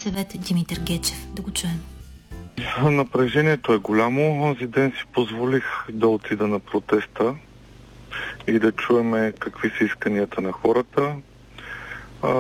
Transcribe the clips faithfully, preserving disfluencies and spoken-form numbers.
съвет Димитър Гечев. Да го чуем. Напрежението е голямо. Онзи ден си позволих да отида на протеста и да чуеме какви са исканията на хората. А,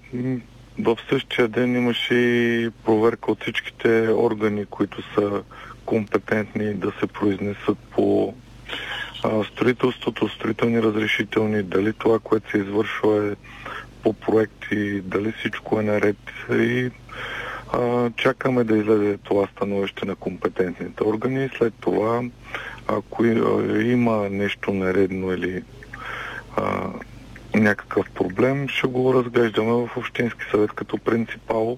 в същия ден имаше и проверка от всичките органи, които са компетентни да се произнесат по а, строителството, строителни разрешителни, дали това, което се извършва е по проекти, дали всичко е наред. И а, чакаме да излезе това становище на компетентните органи. След това, ако има нещо нередно или а, някакъв проблем, ще го разглеждаме в Общински съвет като принципал.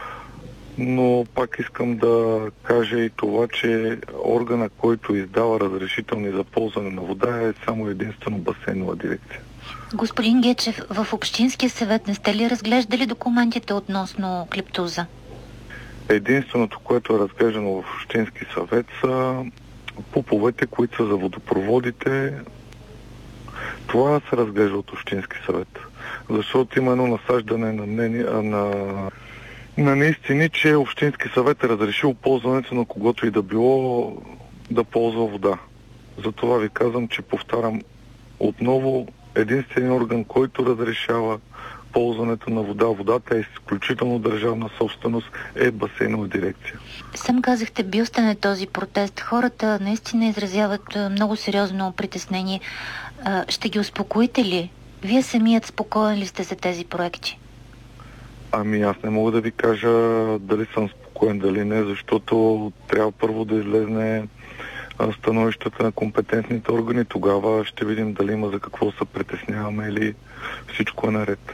Но пак искам да кажа и това, че органа, който издава разрешителни за ползване на вода, е само единствено басейнова дирекция. Господин Гечев, в Общинския съвет не сте ли разглеждали документите относно Клептуза? Единственото, което е разглеждано в Общински съвет, са пуповете, които са за водопроводите. Това се разглежда от Общински съвет. Защото има едно насаждане на мнение, на, на неистини, че Общински съвет е разрешил ползването на когото и да било да ползва вода. Затова ви казвам, че повтарям отново, единственият орган, който разрешава ползването на вода. Водата е изключително държавна собственост, е басейнова дирекция. Сам казахте, бил сте на този протест. Хората наистина изразяват много сериозно притеснение. Ще ги успокоите ли? Вие самият спокоен ли сте за тези проекти? Ами аз не мога да ви кажа дали съм спокоен, дали не, защото трябва първо да излезне становищата на компетентните органи. Тогава ще видим дали има за какво се притесняваме или всичко е наред.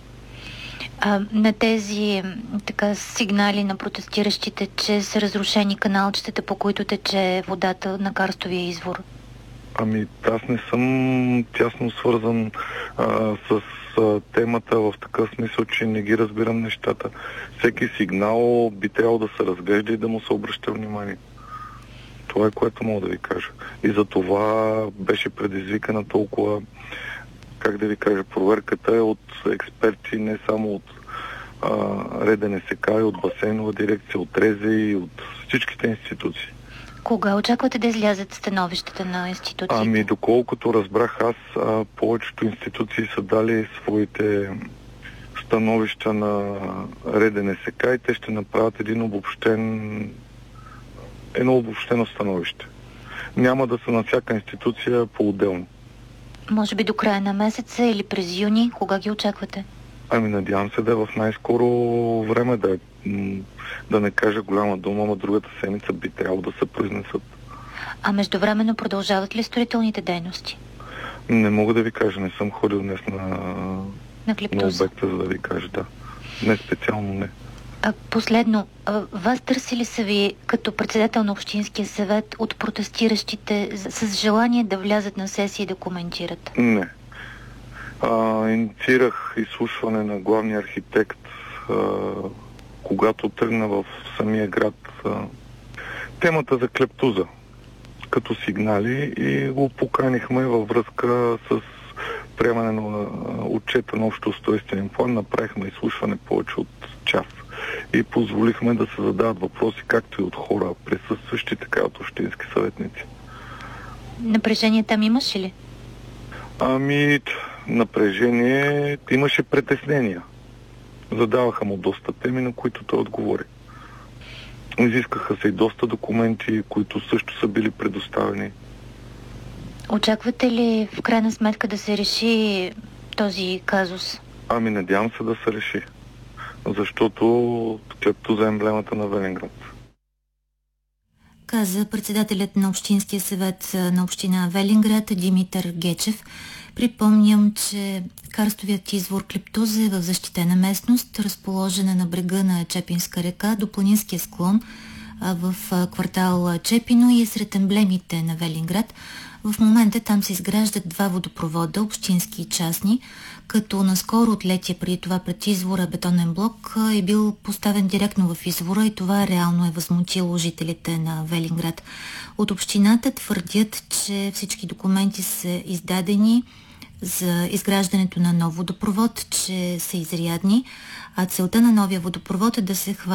А, на тези така сигнали на протестиращите, че са разрушени каналчетата, по които тече водата на карстовия извор? Ами аз не съм тясно свързан а, с а, темата в такъв смисъл, че не ги разбирам нещата. Всеки сигнал би трябвало да се разглежда и да му се обръща внимание. Това е, което мога да ви кажа. И за това беше предизвикана толкова, как да ви кажа, проверката е от експерти, не само от а, РДНСК, и от басейнова дирекция, от РЕЗЕ и от всичките институции. Кога очаквате да излязат становищата на институциите? Ами, доколкото разбрах аз, а, повечето институции са дали своите становища на РДНСК и те ще направят един обобщен, едно обобщено становище. Няма да са на всяка институция по-отделно. Може би до края на месеца или през юни? Кога ги очаквате? Ами надявам се да е в най-скоро време, да, да не кажа голяма дума, но другата седмица би трябвало да се произнесат. А междувременно продължават ли строителните дейности? Не мога да ви кажа, не съм ходил днес на, на, на обекта, за да ви кажа, да. Не специално не. А, последно, а, вас търсили са ви като председател на Общинския съвет от протестиращите с, с желание да влязат на сесия и да коментират? Не. А, инициирах изслушване на главния архитект, а, когато тръгна в самия град а, темата за Клептуза като сигнали и го поканихме във връзка с приемане на отчета на общо устройствен план. Направихме изслушване повече от час и позволихме да се задават въпроси както и от хора присъстващи, така и от общински съветници. Напрежение там имаше ли? Ами, напрежение, имаше притеснения. Задаваха му доста теми, на които той отговори. Изискаха се и доста документи, които също са били предоставени. Очаквате ли в крайна сметка да се реши този казус? Ами надявам се да се реши. Защото Клептуза е емблемата на Велинград. Каза председателят на Общинския съвет на община Велинград Димитър Гечев. Припомням, че карстовият извор Клептуза е в защитена местност, разположена на брега на Чепинска река до планинския склон в квартал Чепино и е сред емблемите на Велинград. В момента там се изграждат два водопровода, общински и частни, като наскоро отлетия преди това пред извора бетонен блок е бил поставен директно в извора и това реално е възмутило жителите на Велинград. От общината твърдят, че всички документи са издадени за изграждането на нов водопровод, че са изрядни, а целта на новия водопровод е да се хване